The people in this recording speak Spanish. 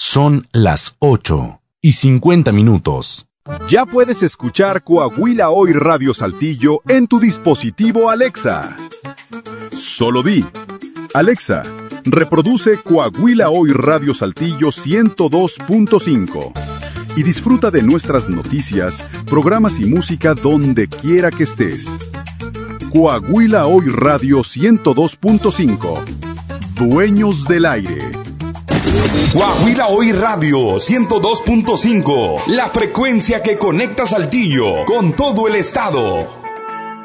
Son las 8:50. Ya puedes escuchar Coahuila Hoy Radio Saltillo en tu dispositivo Alexa. Solo di: Alexa, reproduce Coahuila Hoy Radio Saltillo 102.5 y disfruta de nuestras noticias, programas y música donde quiera que estés. Coahuila Hoy Radio 102.5. Dueños del aire. Coahuila Hoy Radio 102.5, la frecuencia que conecta Saltillo con todo el estado.